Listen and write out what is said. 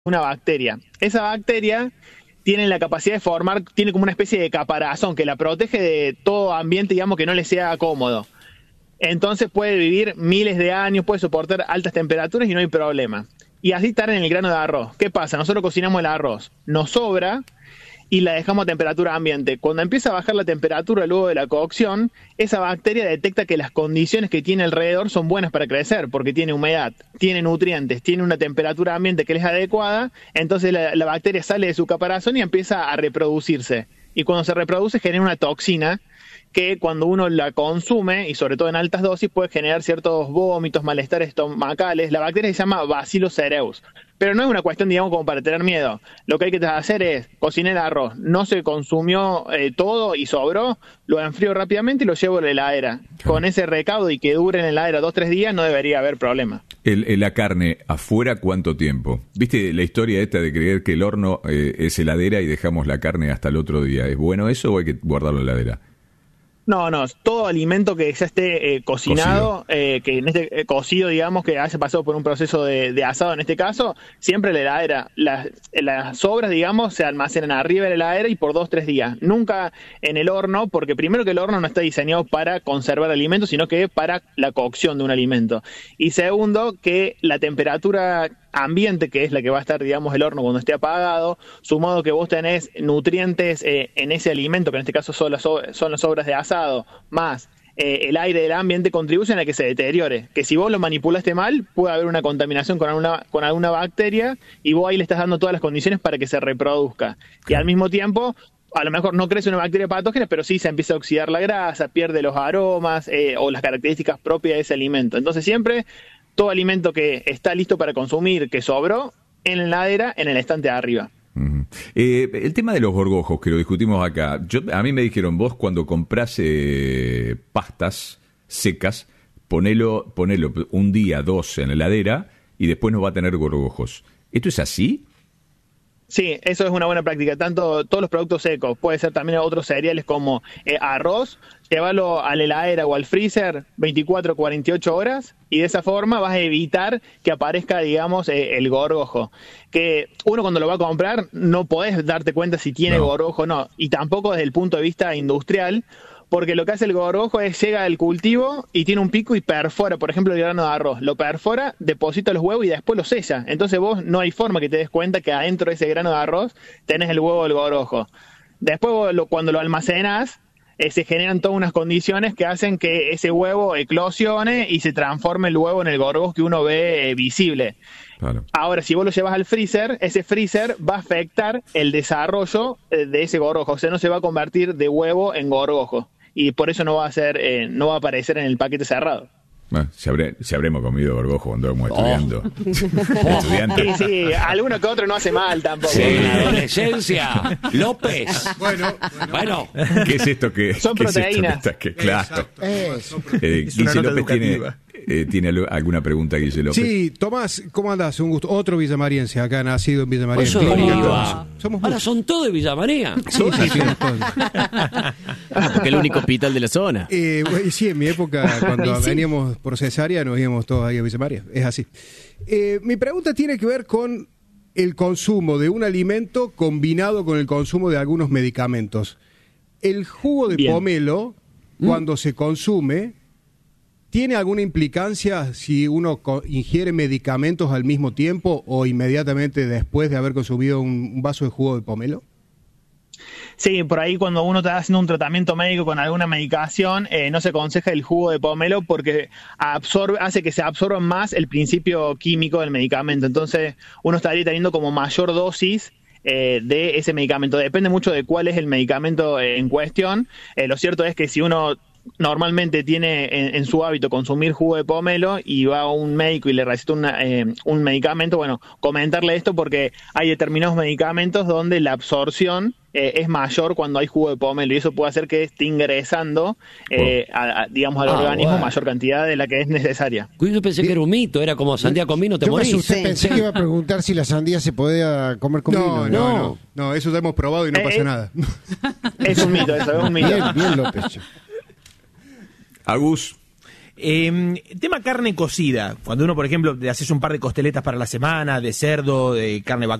una bacteria. Esa bacteria tiene la capacidad de formar, tiene como una especie de caparazón que la protege de todo ambiente, digamos, que no le sea cómodo. Entonces puede vivir miles de años, puede soportar altas temperaturas y no hay problema. Y así estar en el grano de arroz. ¿Qué pasa? Nosotros cocinamos el arroz, nos sobra y la dejamos a temperatura ambiente. Cuando empieza a bajar la temperatura luego de la cocción, esa bacteria detecta que las condiciones que tiene alrededor son buenas para crecer, porque tiene humedad, tiene nutrientes, tiene una temperatura ambiente que le es adecuada, entonces la bacteria sale de su caparazón y empieza a reproducirse. Y cuando se reproduce genera una toxina que cuando uno la consume, y sobre todo en altas dosis, puede generar ciertos vómitos, malestares estomacales. La bacteria se llama Bacillus cereus. Pero no es una cuestión, digamos, como para tener miedo. Lo que hay que hacer es cocinar el arroz. No se consumió todo y sobró, lo enfrío rápidamente y lo llevo a la heladera. Con ese recaudo y que dure en la heladera 2-3 días no debería haber problema. La carne, ¿afuera cuánto tiempo? ¿Viste la historia esta de creer que el horno es heladera y dejamos la carne hasta el otro día? ¿Es bueno eso o hay que guardarlo en la heladera? No, todo alimento que ya esté cocinado, que en este cocido, digamos, que haya pasado por un proceso de asado en este caso, siempre la heladera. Las sobras, digamos, se almacenan arriba de la heladera y por 2-3 días. Nunca en el horno, porque primero que el horno no está diseñado para conservar alimentos, sino que para la cocción de un alimento. Y segundo, que la temperatura ambiente, que es la que va a estar, digamos, el horno cuando esté apagado, sumado que vos tenés nutrientes en ese alimento, que en este caso son las sobras de asado, más el aire del ambiente, contribuyen a que se deteriore. Que si vos lo manipulaste mal, puede haber una contaminación con alguna bacteria y vos ahí le estás dando todas las condiciones para que se reproduzca. Y al mismo tiempo, a lo mejor no crece una bacteria patógena, pero sí se empieza a oxidar la grasa, pierde los aromas o las características propias de ese alimento. Entonces siempre todo alimento que está listo para consumir, que sobró, en la heladera, en el estante de arriba. Uh-huh. El tema de los gorgojos, que lo discutimos acá. A mí me dijeron, vos cuando comprás pastas secas, ponelo un día, 2 en la heladera y después no va a tener gorgojos. ¿Esto es así? Sí, eso es una buena práctica. Tanto todos los productos secos, puede ser también otros cereales como arroz, llévalo a la heladera o al freezer 24 48 horas y de esa forma vas a evitar que aparezca, digamos, el gorgojo. Que uno cuando lo va a comprar no podés darte cuenta si tiene gorgojo o no, y tampoco desde el punto de vista industrial, porque lo que hace el gorgojo es llega al cultivo y tiene un pico y perfora, por ejemplo, el grano de arroz. Lo perfora, deposita los huevos y después los sella. Entonces vos no hay forma que te des cuenta que adentro de ese grano de arroz tenés el huevo del gorgojo. Después cuando lo almacenás, se generan todas unas condiciones que hacen que ese huevo eclosione y se transforme el huevo en el gorgojo que uno ve visible. Claro. Ahora, si vos lo llevas al freezer, ese freezer va a afectar el desarrollo de ese gorgojo. O sea, no se va a convertir de huevo en gorgojo. Y por eso no va a aparecer en el paquete cerrado. Bueno, si habremos comido gorgojo cuando éramos estudiando. Estudiantes. Sí, alguno que otro no hace mal tampoco. Sí, en la adolescencia. López. Bueno. ¿Qué es esto que son proteínas? Claro. Es una Guille nota López ¿tiene alguna pregunta, Guille López? Sí, Tomás, ¿cómo andás? Un gusto. Otro villamariense acá, nacido en Villa María. Ahora son todos de Villa María. Sí, Porque el único hospital de la zona. Sí, en mi época, cuando veníamos por cesárea, nos íbamos todos ahí a Villa María. Es así. Mi pregunta tiene que ver con el consumo de un alimento combinado con el consumo de algunos medicamentos. El jugo de pomelo, cuando se consume, ¿tiene alguna implicancia si uno ingiere medicamentos al mismo tiempo o inmediatamente después de haber consumido un vaso de jugo de pomelo? Sí, por ahí cuando uno está haciendo un tratamiento médico con alguna medicación, no se aconseja el jugo de pomelo porque hace que se absorba más el principio químico del medicamento. Entonces uno estaría teniendo como mayor dosis de ese medicamento. Depende mucho de cuál es el medicamento en cuestión. Lo cierto es que si uno normalmente tiene en su hábito consumir jugo de pomelo y va a un médico y le receta un medicamento, bueno, comentarle esto porque hay determinados medicamentos donde la absorción es mayor cuando hay jugo de pomelo y eso puede hacer que esté ingresando digamos al organismo mayor cantidad de la que es necesaria. Yo pensé que era un mito, era como sandía con vino, te morís. Usted pensé que iba a preguntar si la sandía se podía comer con vino. No, eso ya hemos probado y no pasa nada. Es un mito, eso es un mito. Bien, López. Agus. Tema carne cocida. Cuando uno, por ejemplo, le haces un par de costeletas para la semana, de cerdo, de carne vacuna,